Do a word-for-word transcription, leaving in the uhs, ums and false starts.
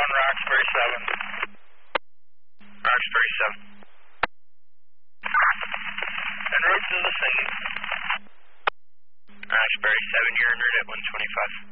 Roxbury seven. Roxbury seven. En route to the singing. Roxbury seven, you're en route at one twenty-five.